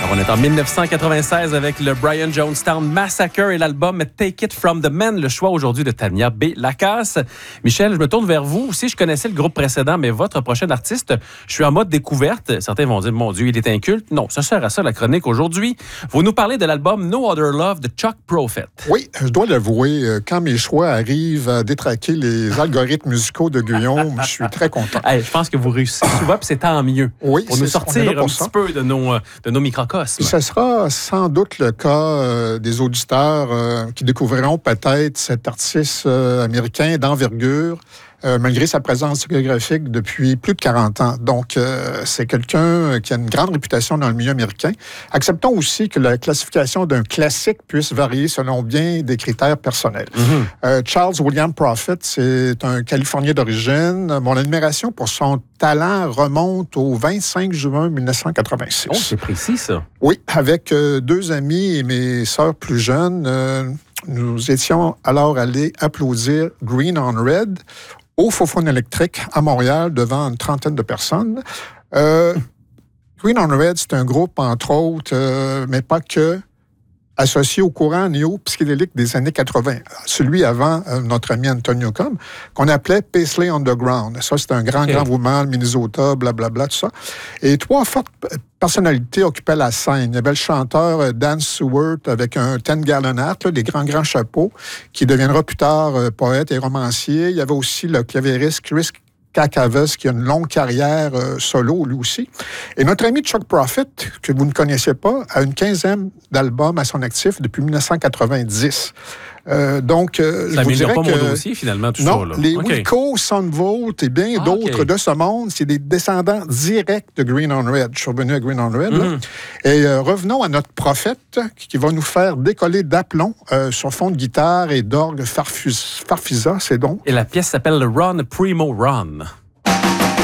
Alors, on est en 1996 avec le Brian Jonestown Massacre et l'album Take It From The Men, le choix aujourd'hui de Tania B. Lacasse. Michel, je me tourne vers vous. Si je connaissais le groupe précédent, mais votre prochain artiste, je suis en mode découverte. Certains vont dire, mon Dieu, il est inculte. Non, ça sert à ça la chronique aujourd'hui. Vous nous parlez de l'album No Other Love de Chuck Prophet. Oui, je dois l'avouer, quand mes choix arrivent à détraquer les algorithmes musicaux de Guillaume, je suis très content. Hey, je pense que vous réussissez souvent, puis c'est tant mieux. Oui, pour nous sortir un petit peu de nos microcosmes. Ce sera sans doute le cas des auditeurs qui découvriront peut-être cet artiste américain d'envergure, malgré sa présence géographique depuis plus de 40 ans. Donc, c'est quelqu'un qui a une grande réputation dans le milieu américain. Acceptons aussi que la classification d'un classique puisse varier selon bien des critères personnels. Charles William Prophet, c'est un Californien d'origine. Mon admiration pour son talent remonte au 25 juin 1986. Oh, c'est précis, ça. Oui, avec deux amis et mes sœurs plus jeunes, nous étions alors allés applaudir Green on Red au Faux-Faune électrique à Montréal devant une trentaine de personnes. Green on Red, c'est un groupe, entre autres, mais pas que, associé au courant néo-psychédélique des années 80, celui avant notre ami Antonio Newcombe, qu'on appelait Paisley Underground. Ça, c'est un grand mouvement, le Minnesota, blablabla, tout ça. Et trois fortes personnalités occupaient la scène. Il y avait le chanteur Dan Stewart avec un 10-gallon hat, des grands chapeaux, qui deviendra plus tard poète et romancier. Il y avait aussi le clavieriste Chris Kakavas, qui a une longue carrière solo, lui aussi. Et notre ami Chuck Prophet, que vous ne connaissiez pas, a une quinzaine d'albums à son actif depuis 1990. Donc, ça je vous dirais pas que... mon dossier, finalement, tout non, ça. Là. Les Wilco, Sunvolt et bien d'autres de ce monde, c'est des descendants directs de Green on Red. Je suis revenu à Green on Red. Et revenons à notre prophète qui va nous faire décoller d'aplomb sur fond de guitare et d'orgue Farfisa, c'est donc. Et la pièce s'appelle Run, Primo Run.